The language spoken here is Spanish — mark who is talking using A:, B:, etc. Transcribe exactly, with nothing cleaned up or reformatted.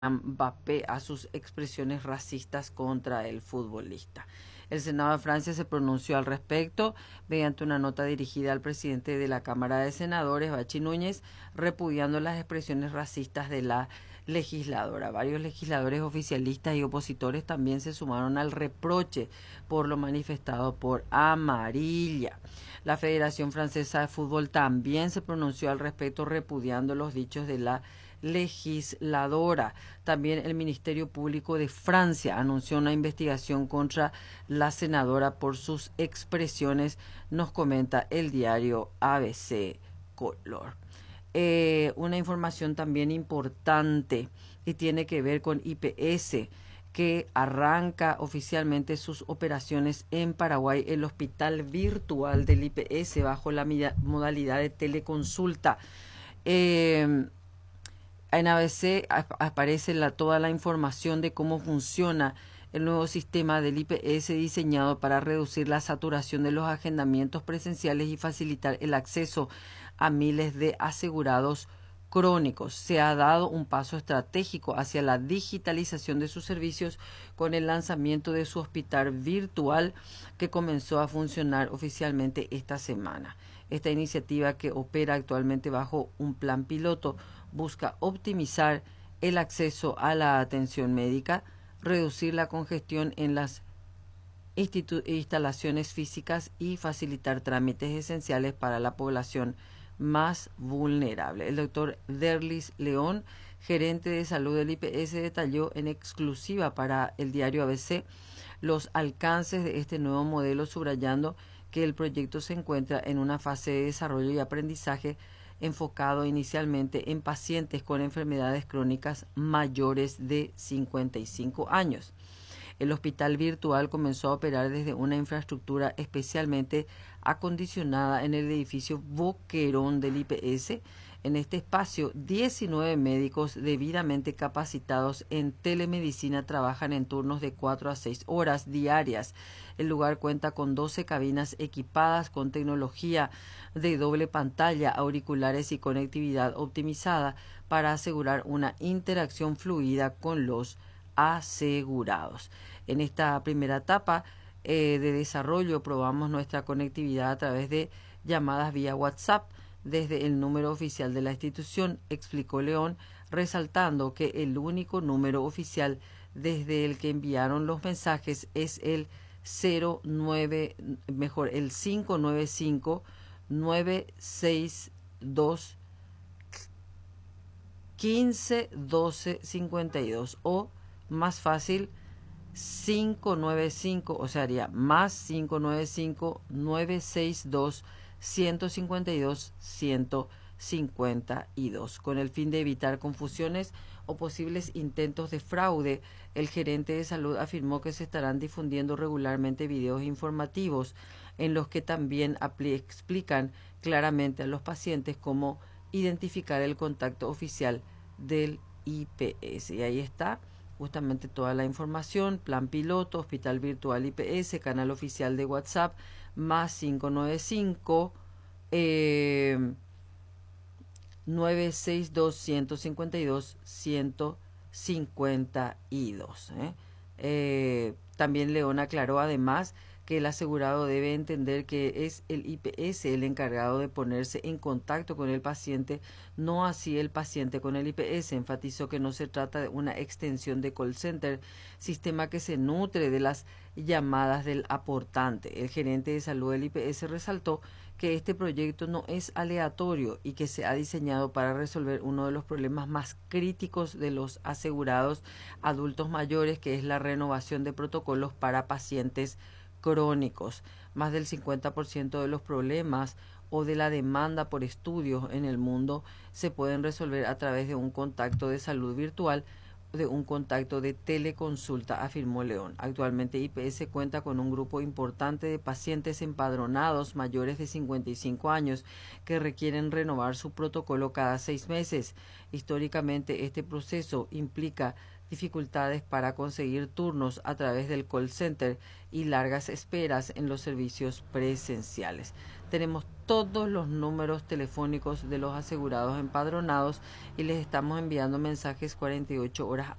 A: Mbappé a sus expresiones racistas contra el futbolista. El Senado de Francia se pronunció al respecto mediante una nota dirigida al presidente de la Cámara de Senadores, Bachi Núñez, repudiando las expresiones racistas de la legisladora. Varios legisladores oficialistas y opositores también se sumaron al reproche por lo manifestado por Amarilla. La Federación Francesa de Fútbol también se pronunció al respecto, repudiando los dichos de la legisladora. También el Ministerio Público de Francia anunció una investigación contra la senadora por sus expresiones, nos comenta el diario A B C Color. Eh, una información también importante y tiene que ver con I P S, que arranca oficialmente sus operaciones en Paraguay, el hospital virtual del I P S bajo la modalidad de teleconsulta. Eh, En A B C aparece la, toda la información de cómo funciona el nuevo sistema del I P S diseñado para reducir la saturación de los agendamientos presenciales y facilitar el acceso a miles de asegurados crónicos. Se ha dado un paso estratégico hacia la digitalización de sus servicios con el lanzamiento de su hospital virtual, que comenzó a funcionar oficialmente esta semana. Esta iniciativa, que opera actualmente bajo un plan piloto, busca optimizar el acceso a la atención médica, reducir la congestión en las instalaciones físicas y facilitar trámites esenciales para la población más vulnerable. El doctor Derlis León, gerente de salud del I P S, detalló en exclusiva para el diario A B C los alcances de este nuevo modelo, subrayando que el proyecto se encuentra en una fase de desarrollo y aprendizaje enfocado inicialmente en pacientes con enfermedades crónicas mayores de cincuenta y cinco años. El hospital virtual comenzó a operar desde una infraestructura especialmente acondicionada en el edificio Boquerón del I P S. En este espacio, diecinueve médicos debidamente capacitados en telemedicina trabajan en turnos de cuatro a seis horas diarias. El lugar cuenta con doce cabinas equipadas con tecnología de doble pantalla, auriculares y conectividad optimizada para asegurar una interacción fluida con los asegurados. En esta primera etapa eh, de desarrollo probamos nuestra conectividad a través de llamadas vía WhatsApp desde el número oficial de la institución, explicó León, resaltando que el único número oficial desde el que enviaron los mensajes es el cero nueve, mejor, el cinco nueve cinco, nueve seis dos, quince doce cincuenta y dos, o más fácil cinco nueve cinco, o sea, haría más cinco nueve cinco, nueve seis dos, ciento cincuenta y dos, ciento cincuenta y dos. Con el fin de evitar confusiones o posibles intentos de fraude, el gerente de salud afirmó que se estarán difundiendo regularmente videos informativos en los que también explican claramente a los pacientes cómo identificar el contacto oficial del I P S. Y ahí está justamente toda la información: plan piloto, hospital virtual I P S, canal oficial de WhatsApp, más cinco nueve cinco, eh, nueve seis dos, ciento cincuenta y dos, ciento cincuenta y dos. ¿eh? Eh, también León aclaró además que el asegurado debe entender que es el I P S el encargado de ponerse en contacto con el paciente, no así el paciente con el I P S. Enfatizó que no se trata de una extensión de call center, sistema que se nutre de las llamadas del aportante. El gerente de salud del I P S resaltó que este proyecto no es aleatorio y que se ha diseñado para resolver uno de los problemas más críticos de los asegurados adultos mayores, que es la renovación de protocolos para pacientes crónicos. Más del cincuenta por ciento de los problemas o de la demanda por estudios en el mundo se pueden resolver a través de un contacto de salud virtual, de un contacto de teleconsulta, afirmó León. Actualmente I P S cuenta con un grupo importante de pacientes empadronados mayores de cincuenta y cinco años que requieren renovar su protocolo cada seis meses. Históricamente, este proceso implica dificultades para conseguir turnos a través del call center y largas esperas en los servicios presenciales. Tenemos todos los números telefónicos de los asegurados empadronados y les estamos enviando mensajes cuarenta y ocho horas